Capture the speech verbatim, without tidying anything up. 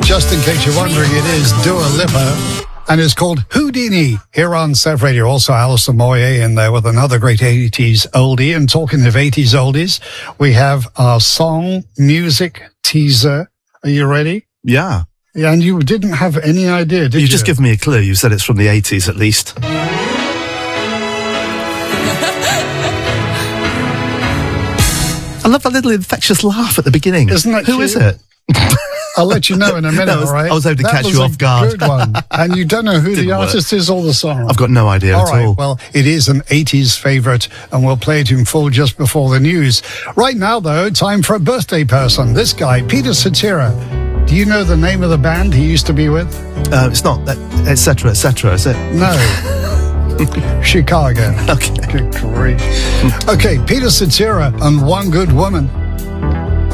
Just in case you're wondering, it is Dua Lipa, and it's called Houdini here on Surf Radio. Also, Alison Moyet in there with another great eighties oldie. And talking of eighties oldies, we have our song music teaser. Are you ready? Yeah. Yeah, and you didn't have any idea, did you? You just given me a clue. You said it's from the eighties at least. I love that little infectious laugh at the beginning. Isn't that Who cute? is it? I'll let you know in a minute, No, I was- all right? I was hoping to That catch was you a off guard. Good one. And you don't know who the Didn't work. artist is or the song. I've got no idea All at right, all. well, it is an eighties favourite, and we'll play it in full just before the news. Right now, though, time for a birthday person. This guy, Peter Cetera. Do you know the name of the band he used to be with? Uh, it's not, et cetera, et cetera, is it? No. Chicago. Okay. Good grief. Okay, Peter Cetera and One Good Woman.